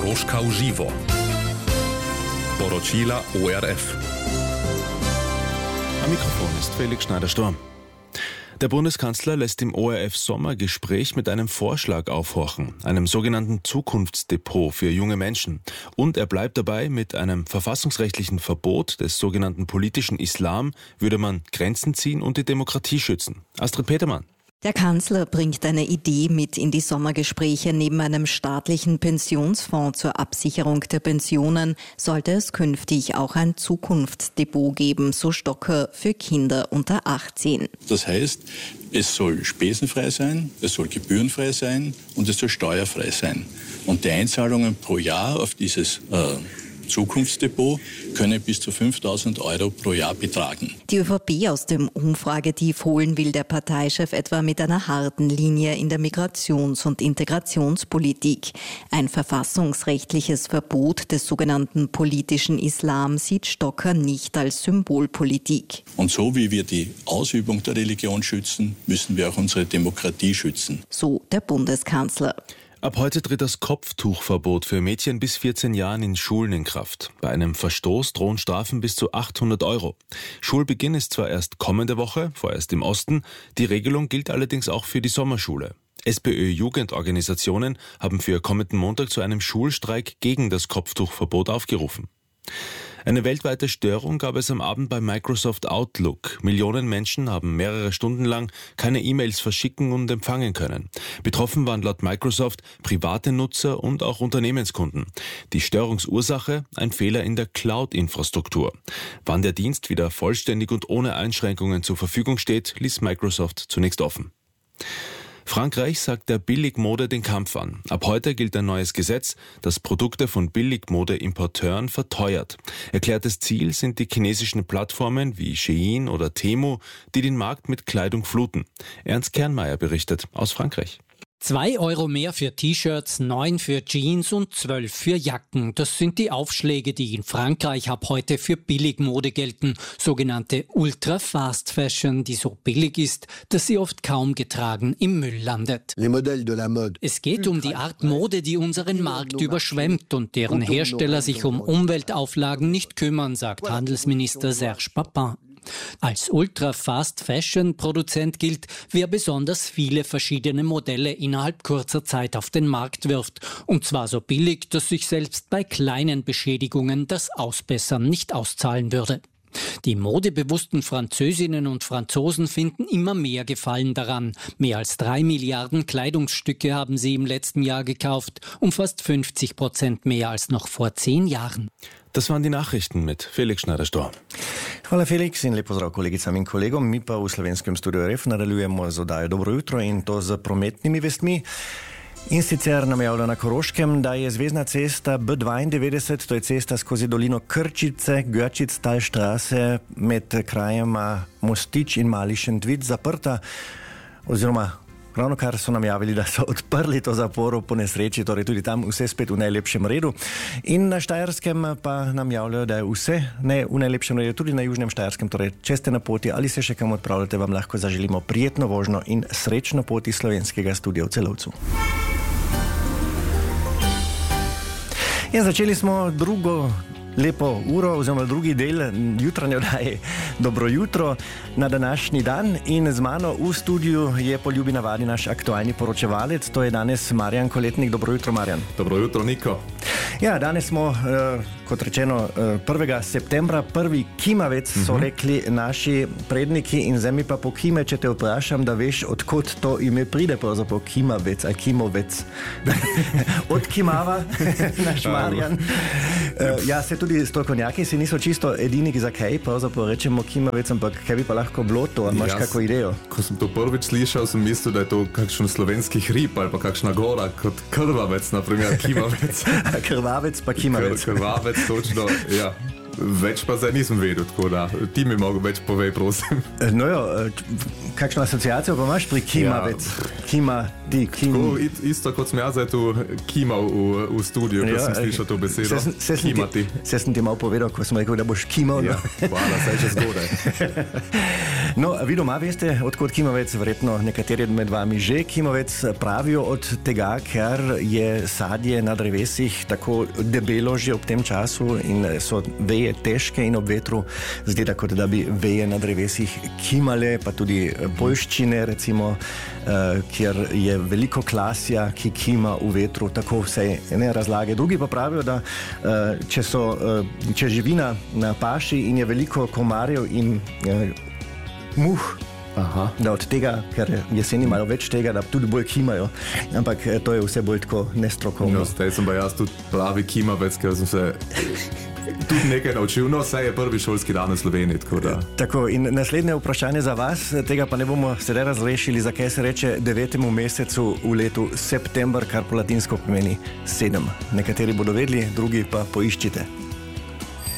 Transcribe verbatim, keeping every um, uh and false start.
Koroška v živo. Poročila O R F. Am Mikrofon ist Felix Schneider-Sturm. Der Bundeskanzler lässt im O R F-Sommergespräch mit einem Vorschlag aufhorchen, einem sogenannten Zukunftsdepot für junge Menschen. Und er bleibt dabei, mit einem verfassungsrechtlichen Verbot des sogenannten politischen Islam würde man Grenzen ziehen und die Demokratie schützen. Astrid Petermann. Der Kanzler bringt eine Idee mit in die Sommergespräche. Neben einem staatlichen Pensionsfonds zur Absicherung der Pensionen sollte es künftig auch ein Zukunftsdepot geben, so Stocker, für Kinder unter achtzehn. Das heißt, es soll spesenfrei sein, es soll gebührenfrei sein und es soll steuerfrei sein. Und die Einzahlungen pro Jahr auf dieses äh, Zukunftsdepot können bis zu fünftausend Euro pro Jahr betragen. Die ÖVP aus dem Umfragetief holen will der Parteichef etwa mit einer harten Linie in der Migrations- und Integrationspolitik. Ein verfassungsrechtliches Verbot des sogenannten politischen Islam sieht Stocker nicht als Symbolpolitik. Und so wie wir die Ausübung der Religion schützen, müssen wir auch unsere Demokratie schützen. So der Bundeskanzler. Ab heute tritt das Kopftuchverbot für Mädchen bis vierzehn Jahren in Schulen in Kraft. Bei einem Verstoß drohen Strafen bis zu achthundert Euro. Schulbeginn ist zwar erst kommende Woche, vorerst im Osten, die Regelung gilt allerdings auch für die Sommerschule. SPÖ-Jugendorganisationen haben für kommenden Montag zu einem Schulstreik gegen das Kopftuchverbot aufgerufen. Eine weltweite Störung gab es am Abend bei Microsoft Outlook. Millionen Menschen haben mehrere Stunden lang keine E-Mails verschicken und empfangen können. Betroffen waren laut Microsoft private Nutzer und auch Unternehmenskunden. Die Störungsursache? Ein Fehler in der Cloud-Infrastruktur. Wann der Dienst wieder vollständig und ohne Einschränkungen zur Verfügung steht, ließ Microsoft zunächst offen. Frankreich sagt der Billigmode den Kampf an. Ab heute gilt ein neues Gesetz, das Produkte von Billigmode-Importeuren verteuert. Erklärtes Ziel sind die chinesischen Plattformen wie Shein oder Temu, die den Markt mit Kleidung fluten. Ernst Kernmeier berichtet aus Frankreich. Zwei Euro mehr für T-Shirts, neun für Jeans und zwölf für Jacken. Das sind die Aufschläge, die in Frankreich ab heute für Billigmode gelten. Sogenannte Ultra-Fast-Fashion, die so billig ist, dass sie oft kaum getragen im Müll landet. Es geht um die Art Mode, die unseren Markt überschwemmt und deren Hersteller sich um Umweltauflagen nicht kümmern, sagt Handelsminister Serge Papin. Als Ultra-Fast-Fashion-Produzent gilt, wer besonders viele verschiedene Modelle innerhalb kurzer Zeit auf den Markt wirft. Und zwar so billig, dass sich selbst bei kleinen Beschädigungen das Ausbessern nicht auszahlen würde. Die modebewussten Französinnen und Franzosen finden immer mehr Gefallen daran. Mehr als drei Milliarden Kleidungsstücke haben sie im letzten Jahr gekauft, um fast fünfzig Prozent mehr als noch vor zehn Jahren. Das waren die Nachrichten mit Felix Schneider-Sturm. Hvala Felix in lep pozdrav kolegicam in kolegom. Mi pa v slovenskem studiu R F nadaljujemo z oddajo Dobro jutro in to z prometnimi vestmi. In sicer nam javlja na Koroškem, da je zvezna cesta B dvaindevetdeset, to je cesta skozi dolino Krčice, Görčic-Talstraße med krajema Mostič in Mali Šentvid zaprta, oziroma ravno kar so nam javili, da so odprli to zaporo po nesreči, torej tudi tam vse spet v najlepšem redu. In na Štajerskem pa nam javljajo, da je vse ne v najlepšem redu, tudi na Južnem Štajerskem, torej če ste na poti ali se še kam odpravljate, vam lahko zaželimo prijetno vožnjo in srečno poti slovenskega studia v Celovcu. In začeli smo drugo lepo uro, oziroma drugi del jutranje oddaje Dobro jutro na današnji dan in z mano v studiu je po ljubi navadi naš aktualni poročevalec, to je danes Marjan Koletnik. Dobro jutro, Marjan. Dobro jutro, Niko. Ja, danes smo, kot rečeno, prvega septembra, prvi kimavec, so uh-huh. rekli naši predniki in zdaj mi pa po kime, če te vprašam, da veš, odkot to ime pride, pravzaprav kimavec, ali kimovec. Od kimava, naš Marjan. Ja, se tudi strokovnjaki si niso čisto edini, zakaj pravzaprav rečemo kimavec, ampak kaj bi pa lahko bilo to, imaš Jaz, kako idejo? Ko sem to prvič slišal, sem mislil, da je to kakšen slovenski hrib ali pa kakšna gora, kot krvavec, naprimer kimavec. Krvavec pa kimavec. Krvavec, točno, ja. Več pa zdaj nisem vedel, tako da ti mi mogo več povej, prosim. No jo, kakšno asociacijo pa imaš pri kimavec? Ja. Kima, ti, kim... Tako, isto kot sem jaz zdaj tu kimal v, v studiu, ko ja, sem slišal to besedo. Se, se, kimati. Se sem ti malo povedal, ko sem rekel, da boš kimal. Ja, hvala, saj že zgodaj. No, vi doma veste, odkot kimavec, verjetno nekateri med vami že kimavec pravijo od tega, ker je sadje na drevesih tako debelo že ob tem času in so veje težke in ob vetru zgleda, kot da bi veje na drevesih kimale, pa tudi poljščine, recimo, uh, kjer je veliko klasja, ki kima v vetru, tako vse ne razlage. Drugi pa pravijo, da uh, če, so, uh, če živina na paši in je veliko komarjev in uh, muh, aha, da od tega, ker jeseni malo več tega, da tudi bolj kimajo, ampak to je vse bolj tako nestrokovno. No, zdaj sem pa jaz tudi pravi kimavec, ker sem se tudi nekaj naučil, no, vse je prvi šolski dan v Sloveniji, tako da. Tako, in naslednje vprašanje za vas, tega pa ne bomo sedaj razrešili, zakaj se reče devetemu mesecu v letu september, kar po latinsko pomeni sedem. Nekateri bodo vedeli, drugi pa poiščite.